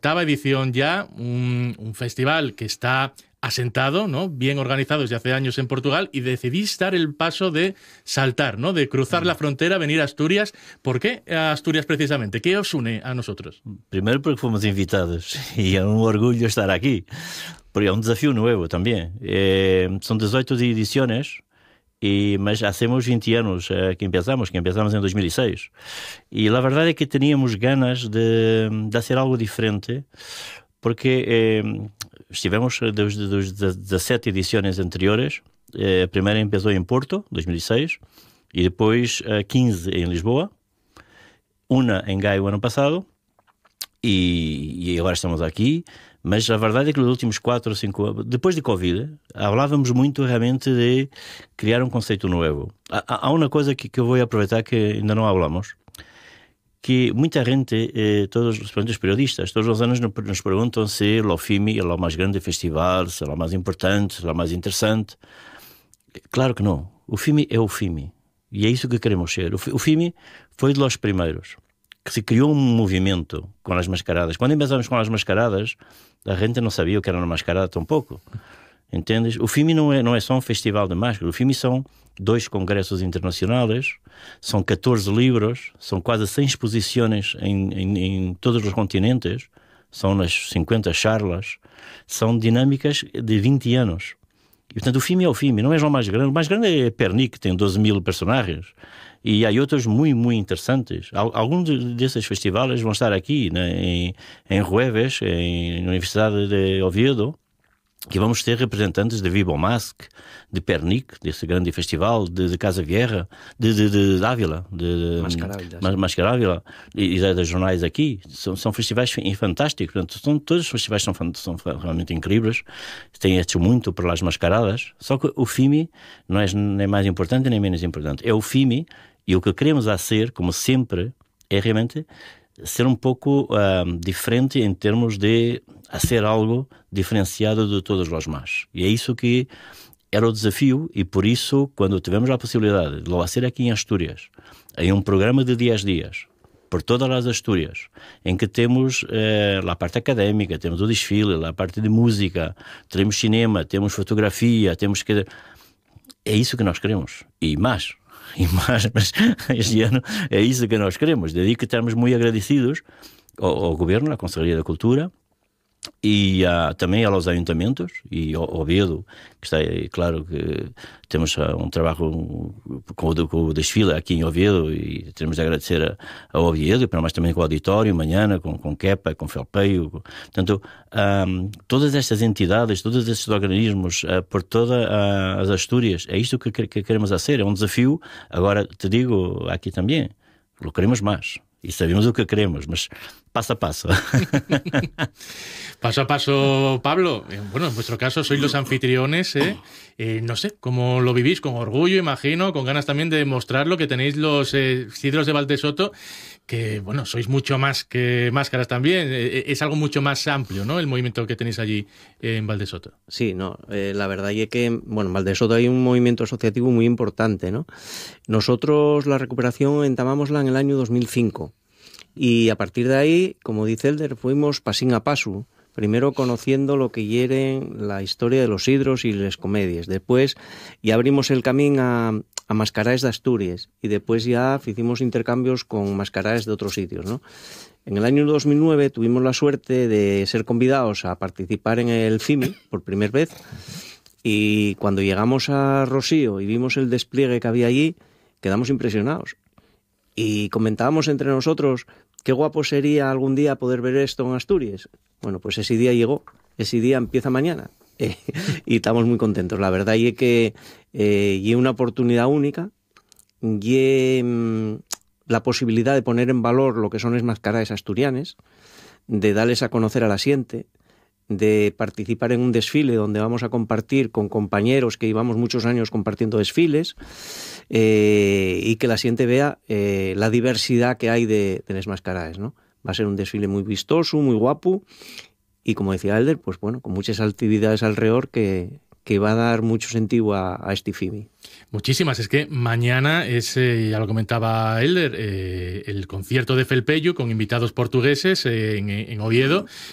8ª edición ya, un festival que está asentado, ¿no? Bien organizado desde hace años en Portugal, y decidís dar el paso de saltar, ¿no? De cruzar la frontera, venir a Asturias. ¿Por qué a Asturias precisamente? ¿Qué os une a nosotros? Primeiro porque fomos invitados e é um orgulho estar aqui, porque é um desafio novo também. São 18 edições, mas hacemos 20 anos que empezamos em 2006. E a verdade é que teníamos ganas de fazer algo diferente, porque estivemos dos 17 edições anteriores. A primeira começou em Porto, 2006, e depois 15 em Lisboa, uma em Gaio ano passado, e agora estamos aqui. Mas a verdade é que nos últimos 4 ou 5 anos, depois de Covid, falávamos muito realmente de criar um conceito novo. Há uma coisa que eu vou aproveitar que ainda não falamos, que muita gente, todos os periodistas, todos os anos nos perguntam se o FIMI é o mais grande festival, se é o mais importante, se é o mais interessante. Claro que não. O FIMI é o FIMI. E é isso que queremos ser. O FIMI foi dos primeiros que se criou um movimento com as mascaradas. Quando começamos com as mascaradas, a gente não sabia o que era uma mascarada tão pouco. Entendes? O FIMI não é só um festival de máscaras. O FIMI são 2 congressos internacionais, são 14 livros, são quase 100 exposições em todos os continentes, são as 50 charlas, são dinâmicas de 20 anos. E, portanto, o FIMI é o FIMI, não é o mais grande. O mais grande é Pernic, que tem 12.000 personagens. E há outros muito, muito interessantes. Alguns desses festivais vão estar aqui, né, em Rueves, na Universidade de Oviedo, que vamos ter representantes de Vivo Mask, de Pernic, desse grande festival, de Casa Vieira, de Ávila, de Mascarávila, e das jornais aqui. São festivais fantásticos. Portanto, todos os festivais são realmente incríveis. Têm hecho muito para as mascaradas. Só que o FIMI não é nem mais importante nem menos importante. É o FIMI, e o que queremos ser, como sempre, é realmente ser um pouco diferente em termos de ser algo diferenciado de todos os demais. E é isso que era o desafio, e por isso, quando tivemos a possibilidade de lo fazer aqui em Astúrias, em um programa de 10 dias, por todas as Astúrias, em que temos a parte académica, temos o desfile, a parte de música, temos cinema, temos fotografia, é isso que nós queremos. Mas este ano é isso que nós queremos. Daí que estamos muito agradecidos ao Governo, à Conselharia da Cultura, e também aos ayuntamentos e ao Oviedo, que está, claro que temos um trabalho com o desfile aqui em Oviedo, e temos de agradecer ao Oviedo, mas também com o auditório, amanhã, com Kepa, com Felpeio. Portanto, todas estas entidades, todos estes organismos, por todas as Astúrias, é isto que queremos fazer. É um desafio. Agora, te digo aqui também, lo queremos mais. Y sabemos lo que queremos, mas paso a paso. Paso a paso, Pablo. Bueno, en vuestro caso sois los anfitriones, ¿eh? No sé, ¿cómo lo vivís? Con orgullo, imagino, con ganas también de mostrarlo, que tenéis los Cidros de Valdesoto, que, bueno, sois mucho más que máscaras también. Es algo mucho más amplio, ¿no?, el movimiento que tenéis allí en Valdesoto. Sí, no, la verdad es que, bueno, en Valdesoto hay un movimiento asociativo muy importante, ¿no? Nosotros la recuperación entamámosla en el año 2005. Y a partir de ahí, como dice Elder, fuimos pasín a paso. Primero conociendo lo que hieren la historia de los sidros y las comedias. Después ya abrimos el camino a mascaraes de Asturias. Y después ya hicimos intercambios con mascaraes de otros sitios, ¿no? En el año 2009 tuvimos la suerte de ser convidados a participar en el FIMI por primera vez. Y cuando llegamos a Rosío y vimos el despliegue que había allí, quedamos impresionados. Y comentábamos entre nosotros qué guapo sería algún día poder ver esto en Asturias. Bueno, pues ese día llegó, ese día empieza mañana. Y estamos muy contentos. La verdad es que es una oportunidad única, y la posibilidad de poner en valor lo que son las mascaradas asturianas, de darles a conocer a la gente, de participar en un desfile donde vamos a compartir con compañeros que llevamos muchos años compartiendo desfiles, y que la gente vea la diversidad que hay de las mascaradas, ¿no? Va a ser un desfile muy vistoso, muy guapo, y como decía Elder, pues bueno, con muchas actividades alrededor que va a dar mucho sentido a este FIMI. Muchísimas. Es que mañana es, ya lo comentaba Elder, el concierto de Felpeyu con invitados portugueses en Oviedo.